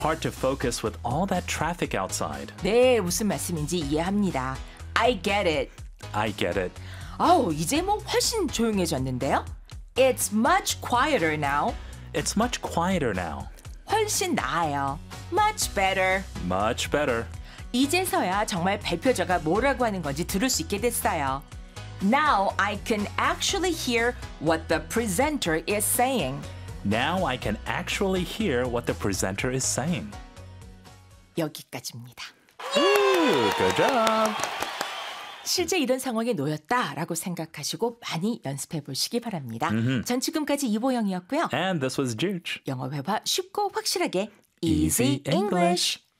Hard to focus with all that traffic outside. 네, 무슨 말씀인지 이해합니다. I get it. I get it. 이제 뭐 훨씬 조용해졌는데요? It's much quieter now. It's much quieter now. 훨씬 나아요. Much better. Much better. 이제서야 정말 발표자가 뭐라고 하는 건지 들을 수 있게 됐어요. Now I can actually hear what the presenter is saying. Now I can actually hear what the presenter is saying. 여기까지입니다. Ooh, good job. 실제 이런 상황에 놓였다라고 생각하시고 많이 연습해 보시기 바랍니다. 전 지금까지 이보영이었고요. And this was Juge. 영어 회화 쉽고 확실하게 Easy English.